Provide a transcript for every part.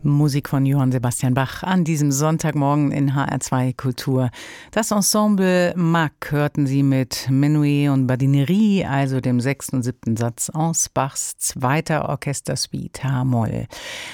Musik von Johann Sebastian Bach an diesem Sonntagmorgen in HR2 Kultur. Das Ensemble MAC hörten Sie mit Menuet und Badinerie, also dem 6. und 7. Satz aus Bachs zweiter Orchestersuite H-Moll.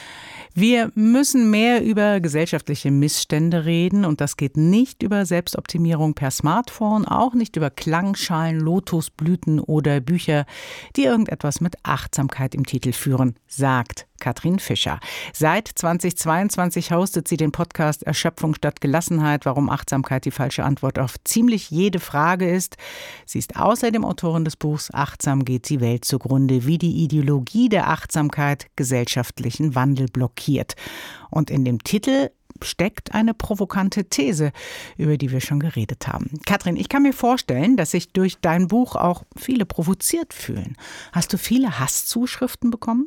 Wir müssen mehr über gesellschaftliche Missstände reden und das geht nicht über Selbstoptimierung per Smartphone, auch nicht über Klangschalen, Lotusblüten oder Bücher, die irgendetwas mit Achtsamkeit im Titel führen, sagt Katrin Fischer. Seit 2022 hostet sie den Podcast Erschöpfung statt Gelassenheit, warum Achtsamkeit die falsche Antwort auf ziemlich jede Frage ist. Sie ist außerdem Autorin des Buchs Achtsam geht die Welt zugrunde, wie die Ideologie der Achtsamkeit gesellschaftlichen Wandel blockiert. Und in dem Titel steckt eine provokante These, über die wir schon geredet haben. Katrin, ich kann mir vorstellen, dass sich durch dein Buch auch viele provoziert fühlen. Hast du viele Hasszuschriften bekommen?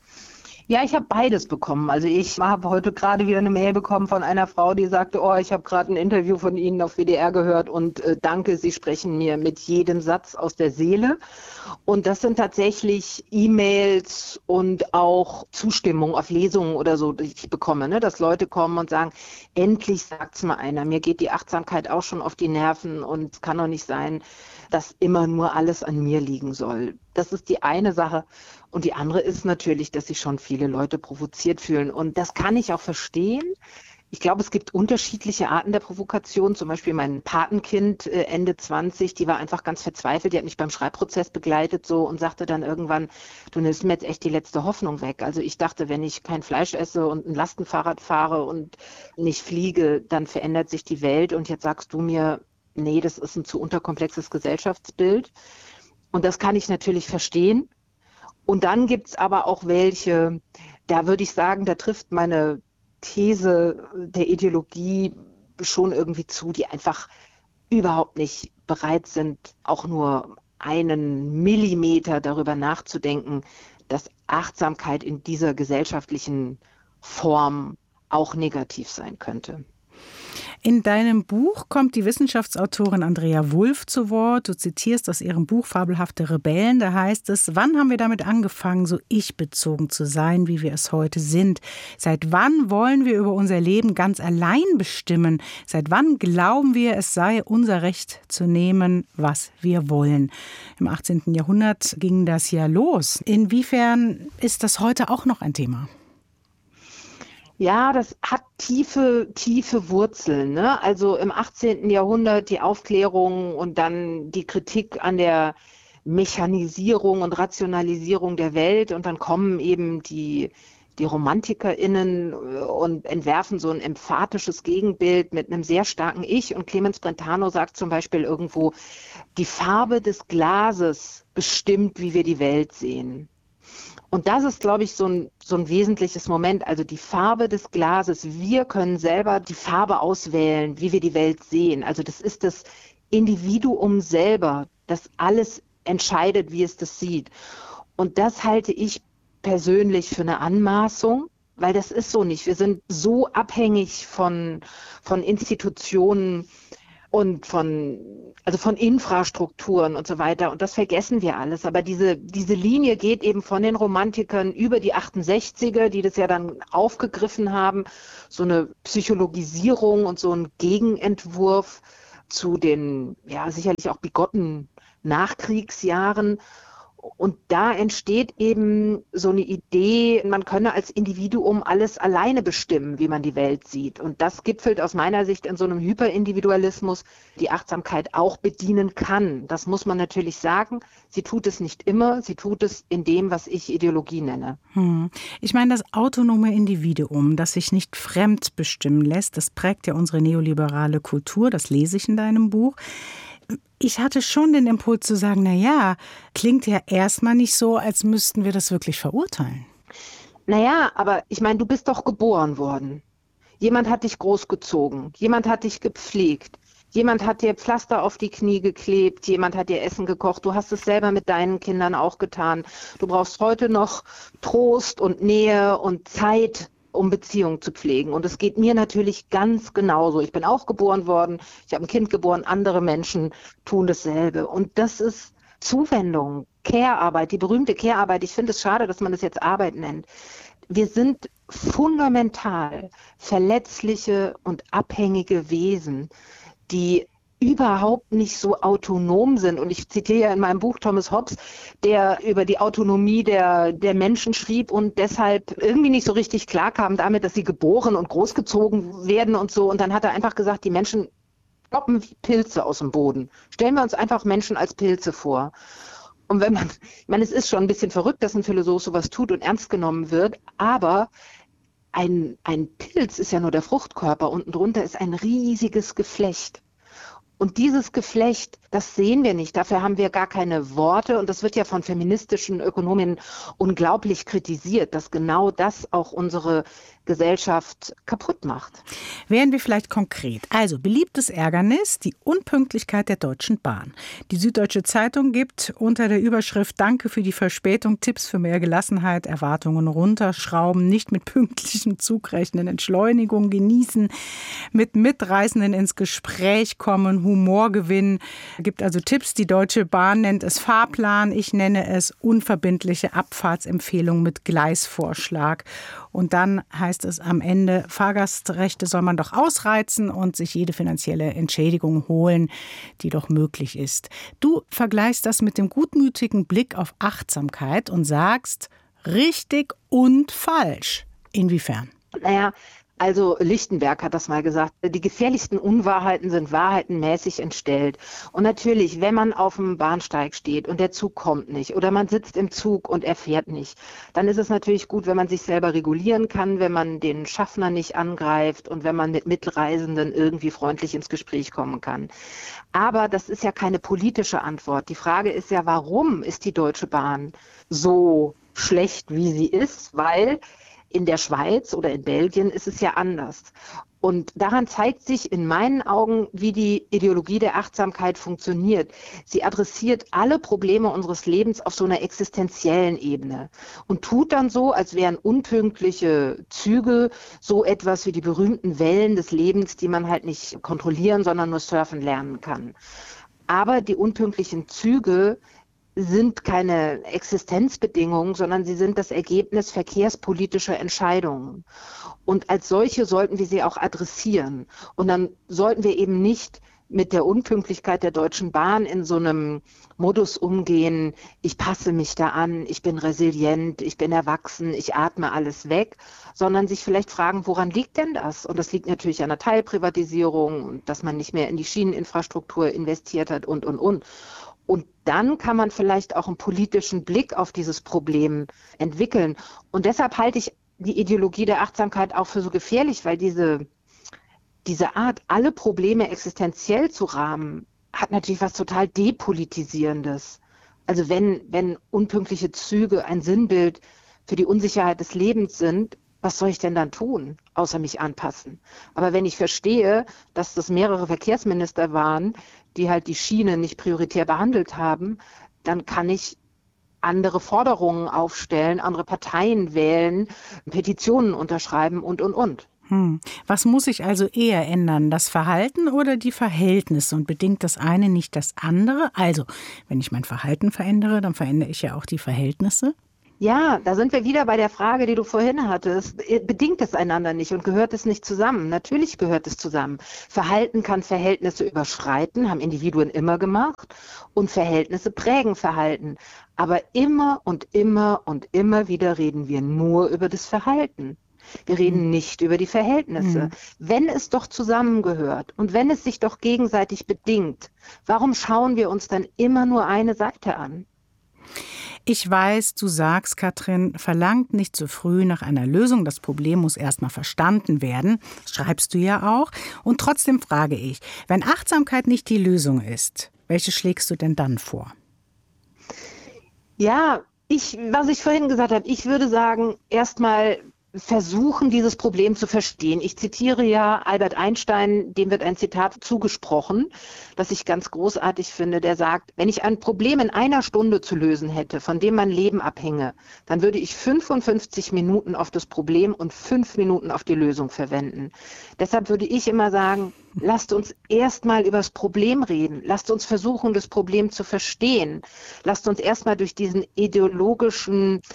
Ja, ich habe beides bekommen. Also ich habe heute gerade wieder eine Mail bekommen von einer Frau, die sagte, oh, ich habe gerade ein Interview von Ihnen auf WDR gehört und danke, Sie sprechen mir mit jedem Satz aus der Seele. Und das sind tatsächlich E-Mails und auch Zustimmung auf Lesungen oder so, die ich bekomme, ne? Dass Leute kommen und sagen, endlich sagt's mal einer, mir geht die Achtsamkeit auch schon auf die Nerven und es kann doch nicht sein, dass immer nur alles an mir liegen soll. Das ist die eine Sache. Und die andere ist natürlich, dass sich schon viele Leute provoziert fühlen. Und das kann ich auch verstehen. Ich glaube, es gibt unterschiedliche Arten der Provokation. Zum Beispiel mein Patenkind, Ende 20, die war einfach ganz verzweifelt. Die hat mich beim Schreibprozess begleitet so und sagte dann irgendwann, du nimmst mir jetzt echt die letzte Hoffnung weg. Also ich dachte, wenn ich kein Fleisch esse und ein Lastenfahrrad fahre und nicht fliege, dann verändert sich die Welt. Und jetzt sagst du mir, nee, das ist ein zu unterkomplexes Gesellschaftsbild. Und das kann ich natürlich verstehen. Und dann gibt's aber auch welche, da würde ich sagen, da trifft meine These der Ideologie schon irgendwie zu, die einfach überhaupt nicht bereit sind, auch nur einen Millimeter darüber nachzudenken, dass Achtsamkeit in dieser gesellschaftlichen Form auch negativ sein könnte. In deinem Buch kommt die Wissenschaftsautorin Andrea Wulf zu Wort. Du zitierst aus ihrem Buch Fabelhafte Rebellen. Da heißt es, wann haben wir damit angefangen, so ich-bezogen zu sein, wie wir es heute sind? Seit wann wollen wir über unser Leben ganz allein bestimmen? Seit wann glauben wir, es sei unser Recht zu nehmen, was wir wollen? Im 18. Jahrhundert ging das ja los. Inwiefern ist das heute auch noch ein Thema? Ja, das hat tiefe Wurzeln, ne? Also im 18. Jahrhundert die Aufklärung und dann die Kritik an der Mechanisierung und Rationalisierung der Welt und dann kommen eben die RomantikerInnen und entwerfen so ein emphatisches Gegenbild mit einem sehr starken Ich. Und Clemens Brentano sagt zum Beispiel irgendwo, die Farbe des Glases bestimmt, wie wir die Welt sehen. Und das ist, glaube ich, so ein wesentliches Moment. Also die Farbe des Glases. Wir können selber die Farbe auswählen, wie wir die Welt sehen. Also das ist das Individuum selber, das alles entscheidet, wie es das sieht. Und das halte ich persönlich für eine Anmaßung, weil das ist so nicht. Wir sind so abhängig von Institutionen und von Infrastrukturen und so weiter. Und das vergessen wir alles. Aber diese Linie geht eben von den Romantikern über die 68er, die das ja dann aufgegriffen haben, so eine Psychologisierung und so ein Gegenentwurf zu den, ja, sicherlich auch bigotten Nachkriegsjahren. Und da entsteht eben so eine Idee, man könne als Individuum alles alleine bestimmen, wie man die Welt sieht. Und das gipfelt aus meiner Sicht in so einem Hyperindividualismus, die Achtsamkeit auch bedienen kann. Das muss man natürlich sagen. Sie tut es nicht immer, sie tut es in dem, was ich Ideologie nenne. Ich meine, das autonome Individuum, das sich nicht fremd bestimmen lässt, das prägt ja unsere neoliberale Kultur, das lese ich in deinem Buch. Ich hatte schon den Impuls zu sagen, na ja, klingt ja erstmal nicht so, als müssten wir das wirklich verurteilen. Naja, aber ich meine, du bist doch geboren worden. Jemand hat dich großgezogen, jemand hat dich gepflegt, jemand hat dir Pflaster auf die Knie geklebt, jemand hat dir Essen gekocht. Du hast es selber mit deinen Kindern auch getan. Du brauchst heute noch Trost und Nähe und Zeit, um Beziehungen zu pflegen. Und es geht mir natürlich ganz genauso. Ich bin auch geboren worden, ich habe ein Kind geboren, andere Menschen tun dasselbe. Und das ist Zuwendung, Care-Arbeit, die berühmte Care-Arbeit. Ich finde es schade, dass man das jetzt Arbeit nennt. wir sind fundamental verletzliche und abhängige Wesen, die überhaupt nicht so autonom sind. Und ich zitiere ja in meinem Buch Thomas Hobbes, der über die Autonomie der Menschen schrieb und deshalb irgendwie nicht so richtig klarkam damit, dass sie geboren und großgezogen werden und so. Und dann hat er einfach gesagt, die Menschen ploppen wie Pilze aus dem Boden. Stellen wir uns einfach Menschen als Pilze vor. Und wenn ich meine, es ist schon ein bisschen verrückt, dass ein Philosoph sowas tut und ernst genommen wird, aber ein Pilz ist ja nur der Fruchtkörper, unten drunter ist ein riesiges Geflecht. Und dieses Geflecht, das sehen wir nicht. Dafür haben wir gar keine Worte. Und das wird ja von feministischen Ökonominnen unglaublich kritisiert, dass genau das auch unsere Gesellschaft kaputt macht. Wären wir vielleicht konkret. Also beliebtes Ärgernis, die Unpünktlichkeit der Deutschen Bahn. Die Süddeutsche Zeitung gibt unter der Überschrift Danke für die Verspätung Tipps für mehr Gelassenheit, Erwartungen runterschrauben, nicht mit pünktlichem Zug rechnen, Entschleunigung genießen, mit Mitreisenden ins Gespräch kommen, Humor gewinnen. Gibt also Tipps. Die Deutsche Bahn nennt es Fahrplan. Ich nenne es unverbindliche Abfahrtsempfehlung mit Gleisvorschlag. Und dann heißt es am Ende, Fahrgastrechte soll man doch ausreizen und sich jede finanzielle Entschädigung holen, die doch möglich ist. Du vergleichst das mit dem gutmütigen Blick auf Achtsamkeit und sagst, richtig und falsch. Inwiefern? Naja, also Lichtenberg hat das mal gesagt, die gefährlichsten Unwahrheiten sind Wahrheiten mäßig entstellt. Und natürlich, wenn man auf dem Bahnsteig steht und der Zug kommt nicht oder man sitzt im Zug und er fährt nicht, dann ist es natürlich gut, wenn man sich selber regulieren kann, wenn man den Schaffner nicht angreift und wenn man mit Mitreisenden irgendwie freundlich ins Gespräch kommen kann. Aber das ist ja keine politische Antwort. Die Frage ist ja, warum ist die Deutsche Bahn so schlecht, wie sie ist? Weil in der Schweiz oder in Belgien ist es ja anders. Und daran zeigt sich in meinen Augen, wie die Ideologie der Achtsamkeit funktioniert. Sie adressiert alle Probleme unseres Lebens auf so einer existenziellen Ebene und tut dann so, als wären unpünktliche Züge so etwas wie die berühmten Wellen des Lebens, die man halt nicht kontrollieren, sondern nur surfen lernen kann. Aber die unpünktlichen Züge sind keine Existenzbedingungen, sondern sie sind das Ergebnis verkehrspolitischer Entscheidungen. Und als solche sollten wir sie auch adressieren. Und dann sollten wir eben nicht mit der Unpünktlichkeit der Deutschen Bahn in so einem Modus umgehen, ich passe mich da an, ich bin resilient, ich bin erwachsen, ich atme alles weg, sondern sich vielleicht fragen, woran liegt denn das? Und das liegt natürlich an der Teilprivatisierung und dass man nicht mehr in die Schieneninfrastruktur investiert hat und. Und dann kann man vielleicht auch einen politischen Blick auf dieses Problem entwickeln. Und deshalb halte ich die Ideologie der Achtsamkeit auch für so gefährlich, weil diese Art, alle Probleme existenziell zu rahmen, hat natürlich was total Depolitisierendes. Also wenn unpünktliche Züge ein Sinnbild für die Unsicherheit des Lebens sind, was soll ich denn dann tun, außer mich anpassen? Aber wenn ich verstehe, dass das mehrere Verkehrsminister waren, die halt die Schiene nicht prioritär behandelt haben, dann kann ich andere Forderungen aufstellen, andere Parteien wählen, Petitionen unterschreiben und. Was muss sich also eher ändern, das Verhalten oder die Verhältnisse? Und bedingt das eine nicht das andere? Also, wenn ich mein Verhalten verändere, dann verändere ich ja auch die Verhältnisse. Ja, da sind wir wieder bei der Frage, die du vorhin hattest. Bedingt es einander nicht und gehört es nicht zusammen? Natürlich gehört es zusammen. Verhalten kann Verhältnisse überschreiten, haben Individuen immer gemacht. Und Verhältnisse prägen Verhalten. Aber immer und immer und immer wieder reden wir nur über das Verhalten. Wir reden nicht über die Verhältnisse. Wenn es doch zusammengehört und wenn es sich doch gegenseitig bedingt, warum schauen wir uns dann immer nur eine Seite an? Ich weiß, du sagst, Katrin, verlangt nicht zu früh nach einer Lösung. Das Problem muss erstmal verstanden werden. Das schreibst du ja auch. Und trotzdem frage ich, wenn Achtsamkeit nicht die Lösung ist, welche schlägst du denn dann vor? Ja, was ich vorhin gesagt habe, ich würde sagen, erstmal versuchen, dieses Problem zu verstehen. Ich zitiere ja Albert Einstein, dem wird ein Zitat zugesprochen, das ich ganz großartig finde, der sagt, wenn ich ein Problem in einer Stunde zu lösen hätte, von dem mein Leben abhänge, dann würde ich 55 Minuten auf das Problem und 5 Minuten auf die Lösung verwenden. Deshalb würde ich immer sagen, lasst uns erstmal über das Problem reden. Lasst uns versuchen, das Problem zu verstehen. Lasst uns erstmal durch diesen ideologischen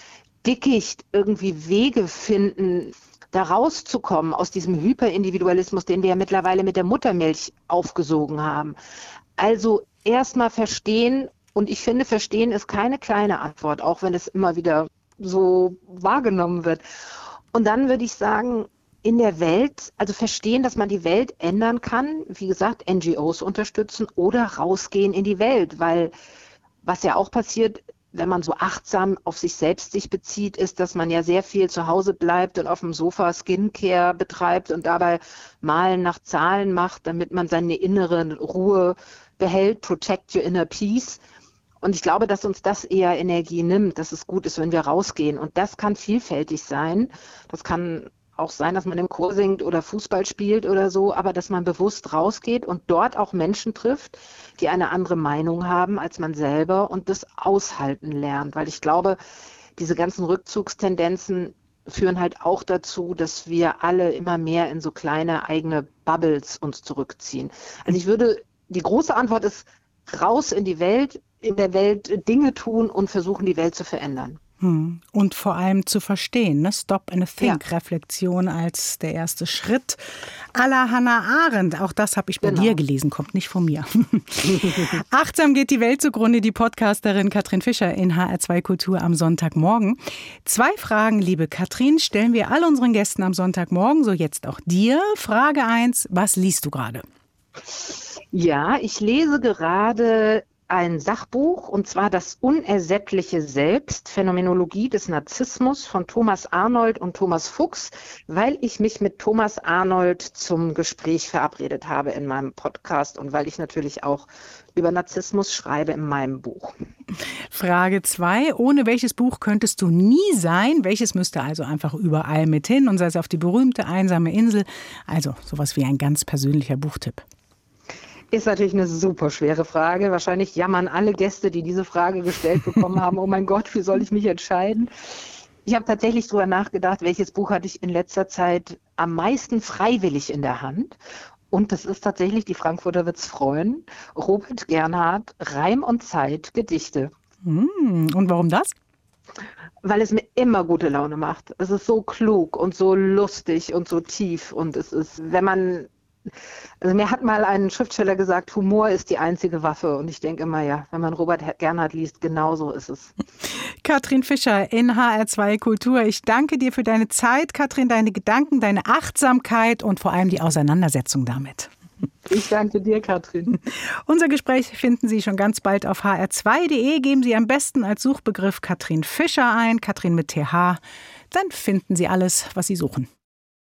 Dickicht irgendwie Wege finden, da rauszukommen aus diesem Hyperindividualismus, den wir ja mittlerweile mit der Muttermilch aufgesogen haben. Also erstmal verstehen, und ich finde, verstehen ist keine kleine Antwort, auch wenn es immer wieder so wahrgenommen wird. Und dann würde ich sagen, in der Welt, also verstehen, dass man die Welt ändern kann, wie gesagt, NGOs unterstützen oder rausgehen in die Welt, weil was ja auch passiert, wenn man so achtsam auf sich selbst sich bezieht, ist, dass man ja sehr viel zu Hause bleibt und auf dem Sofa Skincare betreibt und dabei Malen nach Zahlen macht, damit man seine innere Ruhe behält, protect your inner peace. Und ich glaube, dass uns das eher Energie nimmt, dass es gut ist, wenn wir rausgehen. Und das kann vielfältig sein. Das kann auch sein, dass man im Chor singt oder Fußball spielt oder so, aber dass man bewusst rausgeht und dort auch Menschen trifft, die eine andere Meinung haben als man selber und das aushalten lernt. Weil ich glaube, diese ganzen Rückzugstendenzen führen halt auch dazu, dass wir alle immer mehr in so kleine eigene Bubbles uns zurückziehen. Also die große Antwort ist, raus in die Welt, in der Welt Dinge tun und versuchen, die Welt zu verändern. Und vor allem zu verstehen, ne? Stop and think, Ja. Reflexion als der erste Schritt à la Hannah Arendt. Auch das habe ich bei dir gelesen, kommt nicht von mir. Achtsam geht die Welt zugrunde, die Podcasterin Katrin Fischer in HR2 Kultur am Sonntagmorgen. 2 Fragen, liebe Katrin, stellen wir all unseren Gästen am Sonntagmorgen, so jetzt auch dir. Frage 1, was liest du gerade? Ja, ich lese gerade ein Sachbuch, und zwar Das unersättliche Selbst, Phänomenologie des Narzissmus von Thomas Arnold und Thomas Fuchs, weil ich mich mit Thomas Arnold zum Gespräch verabredet habe in meinem Podcast und weil ich natürlich auch über Narzissmus schreibe in meinem Buch. Frage 2, ohne welches Buch könntest du nie sein? Welches müsste also einfach überall mit hin und sei es auf die berühmte einsame Insel? Also sowas wie ein ganz persönlicher Buchtipp. Ist natürlich eine super schwere Frage. Wahrscheinlich jammern alle Gäste, die diese Frage gestellt bekommen haben, oh mein Gott, wie soll ich mich entscheiden? Ich habe tatsächlich darüber nachgedacht, welches Buch hatte ich in letzter Zeit am meisten freiwillig in der Hand. Und das ist tatsächlich Die Frankfurter wird's freuen, Robert Gernhardt, Reim und Zeit, Gedichte. Und warum das? Weil es mir immer gute Laune macht. Es ist so klug und so lustig und so tief. Und es ist, also mir hat mal ein Schriftsteller gesagt, Humor ist die einzige Waffe. Und ich denke immer, ja, wenn man Robert Gernhardt liest, genauso ist es. Katrin Fischer in HR2 Kultur. Ich danke dir für deine Zeit, Katrin, deine Gedanken, deine Achtsamkeit und vor allem die Auseinandersetzung damit. Ich danke dir, Katrin. Unser Gespräch finden Sie schon ganz bald auf hr2.de. Geben Sie am besten als Suchbegriff Katrin Fischer ein, Katrin mit TH. Dann finden Sie alles, was Sie suchen.